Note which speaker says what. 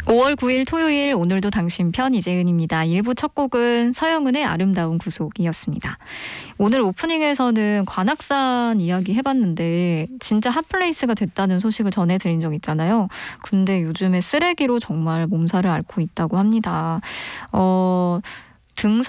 Speaker 1: 5월 9일 토요일 오늘도 당신 편 이재은입니다. 1부 첫 곡은 서영은의 아름다운 구속이었습니다. 오늘 오프닝에서는 관악산 이야기 해봤는데 진짜 핫플레이스가 됐다는 소식을 전해드린 적 있잖아요. 근데 요즘에 쓰레기로 정말 몸살을 앓고 있다고 합니다. 등산